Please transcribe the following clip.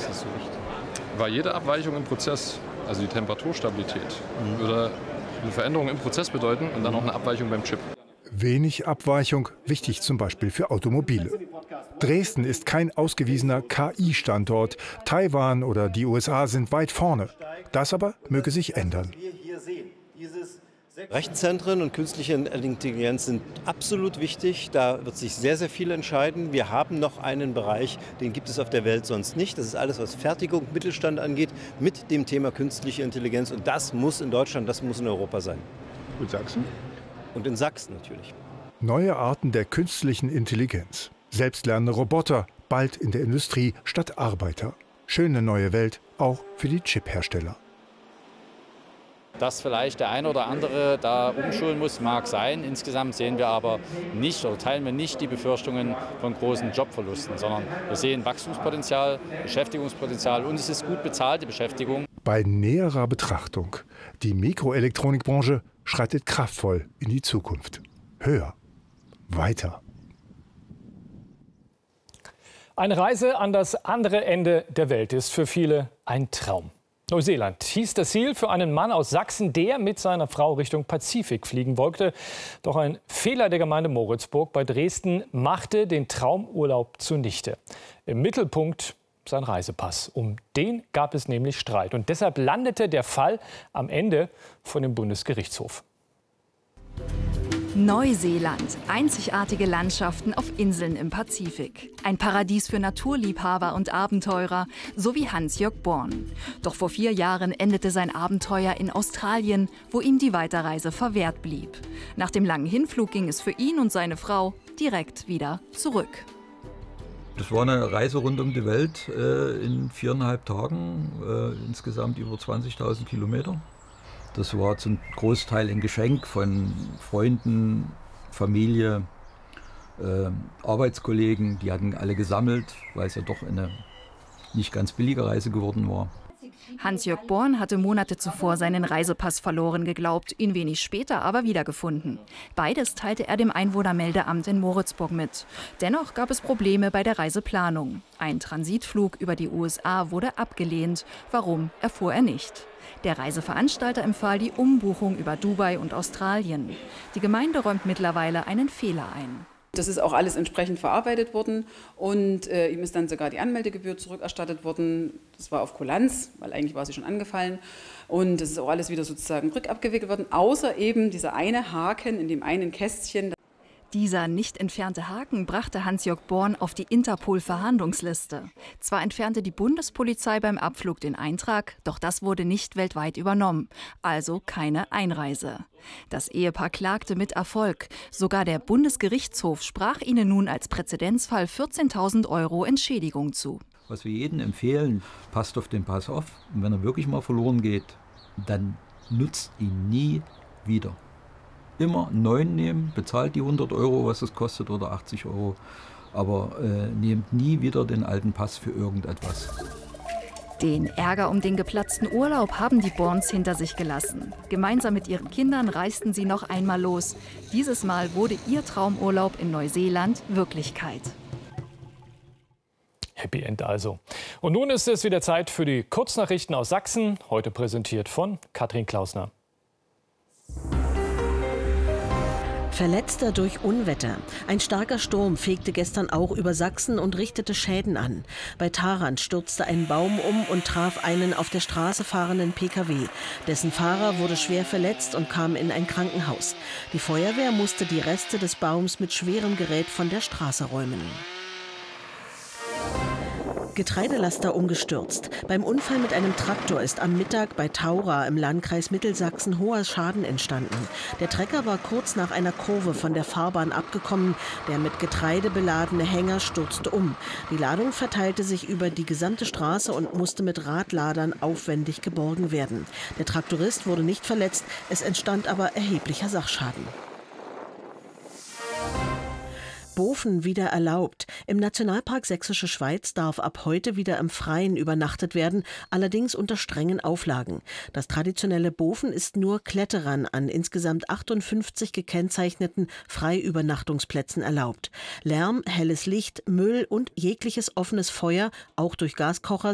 ist das so wichtig? Weil jede Abweichung im Prozess, also die Temperaturstabilität, würde eine Veränderung im Prozess bedeuten und dann auch eine Abweichung beim Chip. Wenig Abweichung, wichtig zum Beispiel für Automobile. Dresden ist kein ausgewiesener KI-Standort. Taiwan oder die USA sind weit vorne. Das aber möge sich ändern. Rechenzentren und künstliche Intelligenz sind absolut wichtig. Da wird sich sehr, sehr viel entscheiden. Wir haben noch einen Bereich, den gibt es auf der Welt sonst nicht. Das ist alles, was Fertigung, Mittelstand angeht, mit dem Thema künstliche Intelligenz. Und das muss in Deutschland, das muss in Europa sein. Und Sachsen? Und in Sachsen natürlich. Neue Arten der künstlichen Intelligenz. Selbstlernende Roboter, bald in der Industrie statt Arbeiter. Schöne neue Welt, auch für die Chip-Hersteller. Dass vielleicht der eine oder andere da umschulen muss, mag sein. Insgesamt sehen wir aber nicht oder teilen wir nicht die Befürchtungen von großen Jobverlusten, sondern wir sehen Wachstumspotenzial, Beschäftigungspotenzial und es ist gut bezahlte Beschäftigung. Bei näherer Betrachtung, die Mikroelektronikbranche schreitet kraftvoll in die Zukunft. Höher, weiter. Eine Reise an das andere Ende der Welt ist für viele ein Traum. Neuseeland hieß das Ziel für einen Mann aus Sachsen, der mit seiner Frau Richtung Pazifik fliegen wollte. Doch ein Fehler der Gemeinde Moritzburg bei Dresden machte den Traumurlaub zunichte. Im Mittelpunkt sein Reisepass. Um den gab es nämlich Streit. Und deshalb landete der Fall am Ende vor dem Bundesgerichtshof. Neuseeland. Einzigartige Landschaften auf Inseln im Pazifik. Ein Paradies für Naturliebhaber und Abenteurer, so wie Hans-Jörg Born. Doch vor 4 Jahren endete sein Abenteuer in Australien, wo ihm die Weiterreise verwehrt blieb. Nach dem langen Hinflug ging es für ihn und seine Frau direkt wieder zurück. Das war eine Reise rund um die Welt in 4,5 Tagen, insgesamt über 20.000 Kilometer. Das war zum Großteil ein Geschenk von Freunden, Familie, Arbeitskollegen. Die hatten alle gesammelt, weil es ja doch eine nicht ganz billige Reise geworden war. Hans-Jörg Born hatte Monate zuvor seinen Reisepass verloren geglaubt, ihn wenig später aber wiedergefunden. Beides teilte er dem Einwohnermeldeamt in Moritzburg mit. Dennoch gab es Probleme bei der Reiseplanung. Ein Transitflug über die USA wurde abgelehnt. Warum, erfuhr er nicht. Der Reiseveranstalter empfahl die Umbuchung über Dubai und Australien. Die Gemeinde räumt mittlerweile einen Fehler ein. Das ist auch alles entsprechend verarbeitet worden und ihm ist dann sogar die Anmeldegebühr zurückerstattet worden. Das war auf Kulanz, weil eigentlich war sie schon angefallen. Und das ist auch alles wieder sozusagen rückabgewickelt worden, außer eben dieser eine Haken in dem einen Kästchen. Dieser nicht entfernte Haken brachte Hans-Jörg Born auf die Interpol-Verhandlungsliste. Zwar entfernte die Bundespolizei beim Abflug den Eintrag, doch das wurde nicht weltweit übernommen, also keine Einreise. Das Ehepaar klagte mit Erfolg. Sogar der Bundesgerichtshof sprach ihnen nun als Präzedenzfall 14.000 € Entschädigung zu. Was wir jedem empfehlen, passt auf den Pass auf. Und wenn er wirklich mal verloren geht, dann nutzt ihn nie wieder. Immer einen neuen nehmen, bezahlt die 100 €, was es kostet, oder 80 €. Aber nehmt nie wieder den alten Pass für irgendetwas. Den Ärger um den geplatzten Urlaub haben die Borns hinter sich gelassen. Gemeinsam mit ihren Kindern reisten sie noch einmal los. Dieses Mal wurde ihr Traumurlaub in Neuseeland Wirklichkeit. Happy End also. Und nun ist es wieder Zeit für die Kurznachrichten aus Sachsen, heute präsentiert von Katrin Klausner. Verletzter durch Unwetter. Ein starker Sturm fegte gestern auch über Sachsen und richtete Schäden an. Bei Tharandt stürzte ein Baum um und traf einen auf der Straße fahrenden Pkw. Dessen Fahrer wurde schwer verletzt und kam in ein Krankenhaus. Die Feuerwehr musste die Reste des Baums mit schwerem Gerät von der Straße räumen. Getreidelaster umgestürzt. Beim Unfall mit einem Traktor ist am Mittag bei Taura im Landkreis Mittelsachsen hoher Schaden entstanden. Der Trecker war kurz nach einer Kurve von der Fahrbahn abgekommen. Der mit Getreide beladene Hänger stürzte um. Die Ladung verteilte sich über die gesamte Straße und musste mit Radladern aufwendig geborgen werden. Der Traktorist wurde nicht verletzt, es entstand aber erheblicher Sachschaden. Bofen wieder erlaubt. Im Nationalpark Sächsische Schweiz darf ab heute wieder im Freien übernachtet werden, allerdings unter strengen Auflagen. Das traditionelle Bofen ist nur Kletterern an insgesamt 58 gekennzeichneten Freiübernachtungsplätzen erlaubt. Lärm, helles Licht, Müll und jegliches offenes Feuer, auch durch Gaskocher,